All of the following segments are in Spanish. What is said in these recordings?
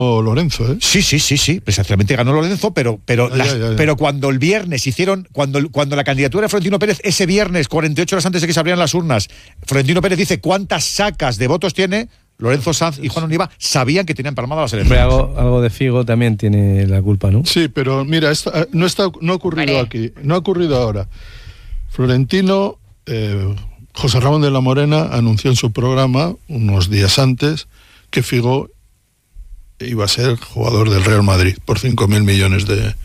Lorenzo, ¿eh? Sí. Precisamente ganó Lorenzo, pero cuando el viernes cuando la candidatura de Florentino Pérez, ese viernes, 48 horas antes de que se abrieran las urnas, Florentino Pérez dice cuántas sacas de votos tiene, Lorenzo Sanz y Juan Oliva sabían que tenían palmada las elecciones. Algo de Figo también tiene la culpa, ¿no? Sí, pero mira, no ha ocurrido aquí, no ha ocurrido ahora. Florentino, José Ramón de la Morena anunció en su programa, unos días antes, que Figo iba a ser jugador del Real Madrid por 5.000 millones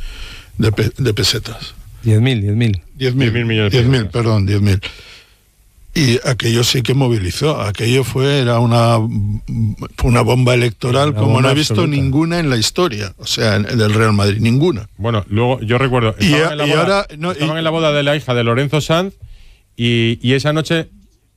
de pesetas. 10.000. 10.000. Y aquello sí que movilizó, aquello era una bomba electoral como no he visto absoluta. Ninguna en la historia, o sea, del Real Madrid, ninguna. Bueno, luego yo recuerdo, estaban en la boda de la hija de Lorenzo Sanz y esa noche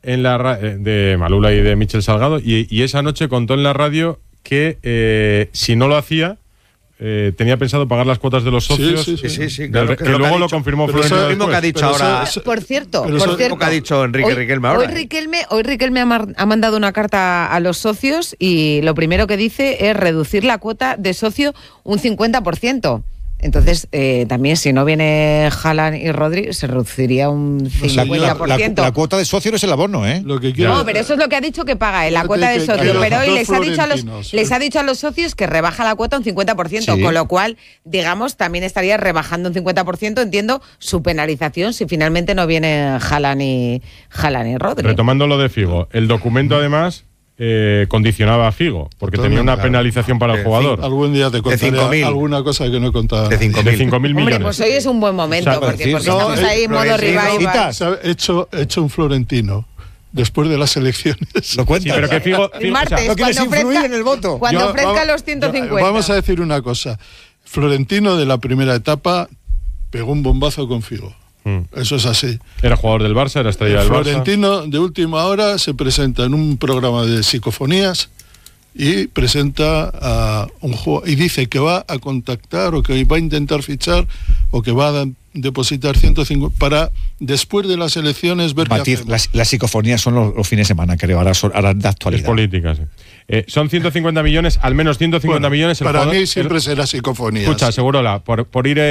de Malula y de Michel Salgado, y esa noche contó en la radio que si no lo hacía, tenía pensado pagar las cuotas de los socios. Sí, claro, que luego lo confirmó Florentino. Eso es lo mismo que ha dicho ahora. Por cierto, que ha dicho Enrique Riquelme ahora. Hoy Riquelme ha mandado una carta a los socios y lo primero que dice es reducir la cuota de socio un 50%. Entonces, también si no viene Haaland y Rodri, se reduciría un 50%. La cuota de socio no es el abono, ¿eh? No, pero eso es lo que ha dicho que paga él, la cuota de socio. Pero hoy les ha dicho a los socios que rebaja la cuota un 50%, con lo cual, digamos, también estaría rebajando un 50%, entiendo, su penalización si finalmente no viene Haaland y Rodri. Retomando lo de Figo, el documento además condicionaba a Figo, porque tenía una penalización para el jugador. Algún día te contaré alguna cosa que no he contado. De 5.000 millones. Hombre, pues hoy es un buen momento, porque estamos ahí en modo revival. He hecho un Florentino después de las elecciones. Lo cuenta. Sí, pero que Figo el martes, no quieres influir en el voto. Cuando ofrezca los 150. Vamos a decir una cosa. Florentino de la primera etapa pegó un bombazo con Figo. Eso es así. Era jugador del Barça, era estrella del Barça. Florentino de última hora se presenta en un programa de psicofonías y presenta a un jugador y dice que va a contactar o que va a intentar fichar o que va a depositar 150 para después de las elecciones ver qué hacemos. Las psicofonías son los fines de semana, creo, ahora de actualidad. Es política, sí. Son 150 millones, al menos 150 millones. Para mí siempre será psicofonías. Escucha, Segurola, por ir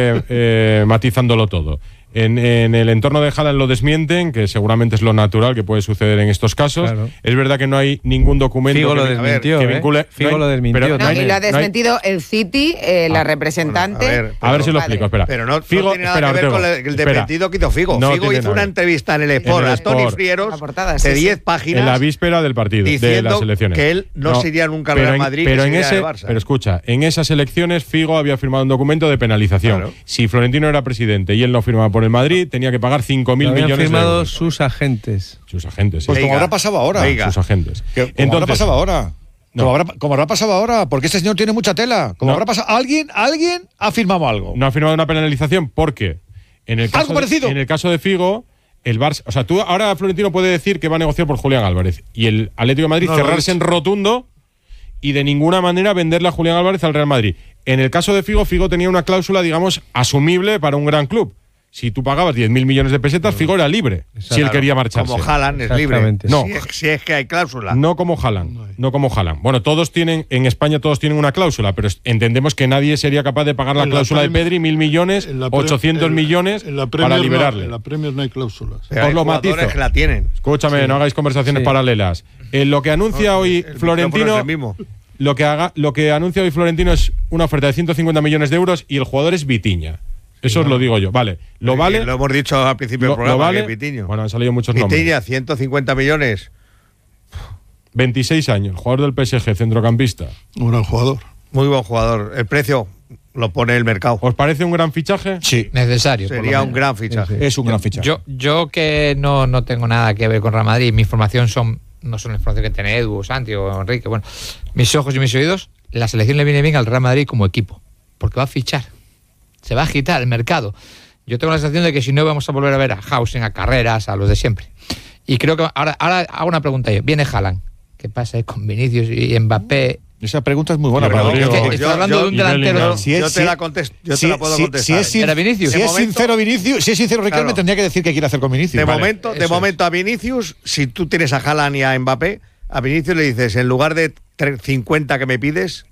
matizándolo todo. En el entorno de Haaland lo desmienten, que seguramente es lo natural que puede suceder en estos casos. Claro. Es verdad que no hay ningún documento Figo lo desmintió, que vincule. Figo lo desmintió. Y lo ha desmentido el City, la representante. A ver si lo explico, espera. Pero no tiene nada que ver con el desmentido que hizo Figo. Figo hizo una entrevista en el Sport a Toni Frieros de 10 páginas. En la víspera del partido, de las elecciones. Que él no se iría nunca al Real Madrid, pero en ese Barça. Pero escucha, en esas elecciones Figo había firmado un documento de penalización. Claro. Si Florentino era presidente y él no firmaba por el Madrid, tenía que pagar 5.000 millones de euros. Firmado sus agentes. Sus agentes, sí. Pues como habrá pasado ahora. Sus agentes. Como habrá pasado ahora. Como habrá pasado ahora, porque este señor tiene mucha tela. Como habrá pasado, alguien ha firmado algo. No ha firmado una penalización porque en el caso de Figo, el Barça, o sea, tú ahora Florentino puede decir que va a negociar por Julián Álvarez y el Atlético de Madrid cerrarse en rotundo y de ninguna manera venderle a Julián Álvarez al Real Madrid. En el caso de Figo tenía una cláusula, digamos, asumible para un gran club. Si tú pagabas 10.000 millones de pesetas, Figo era libre. Exacto. Si él quería marcharse. Como Haaland es libre. No. Si es que hay cláusula. No como Haaland. No como Haaland. Bueno, en España todos tienen una cláusula, pero entendemos que nadie sería capaz de pagar la cláusula de Pedri, 1.000 millones, 800 millones para liberarle. En la Premier no hay cláusulas. Os lo matizo. Que la tienen. Escúchame, no hagáis conversaciones paralelas. Lo que anuncia hoy Florentino... Lo que anuncia hoy Florentino es una oferta de 150 millones de euros y el jugador es Vitinha. Eso os lo digo yo. Vale. Lo hemos dicho al principio del programa, vale, que Vitinho. Bueno, han salido muchos nombres. Vitinha, 150 millones. 26 años, jugador del PSG, centrocampista. Un gran jugador. Muy buen jugador. El precio lo pone el mercado. ¿Os parece un gran fichaje? Sí. Necesario. Sería un gran fichaje. Sí. Es un gran fichaje. Yo que no tengo nada que ver con Real Madrid, mi información no son la información que tiene Edu, Santi o Enrique. Bueno, mis ojos y mis oídos, la selección le viene bien al Real Madrid como equipo, porque va a fichar. Se va a agitar el mercado. Yo tengo la sensación de que si no vamos a volver a ver a Hausen, a Carreras, a los de siempre. Y creo que ahora hago una pregunta yo. Viene Haaland. ¿Qué pasa con Vinicius y Mbappé? Esa pregunta es muy buena. Estoy hablando de un delantero. Yo te la contesto. Yo te la puedo contestar. ¿Era Vinicius? Si es sincero Vinicius, si es sincero Riquelme, tendría que decir qué quiere hacer con Vinicius. De momento a Vinicius, si tú tienes a Haaland y a Mbappé, a Vinicius le dices, en lugar de 50 que me pides,